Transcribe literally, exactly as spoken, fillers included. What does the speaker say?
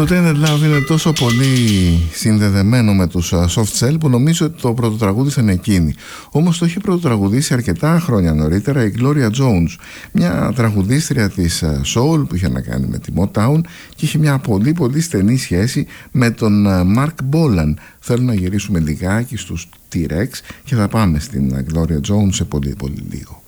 Το Tainted Love είναι τόσο πολύ συνδεδεμένο με τους Soft Cell που νομίζω ότι το πρωτοτραγούδισαν εκείνοι. Όμως το είχε πρωτοτραγουδήσει αρκετά χρόνια νωρίτερα η Gloria Jones, μια τραγουδίστρια της soul που είχε να κάνει με τη Motown και είχε μια πολύ πολύ στενή σχέση με τον Mark Bolan. Θέλω να γυρίσουμε λιγάκι στους T-Rex και θα πάμε στην Gloria Jones σε πολύ πολύ λίγο.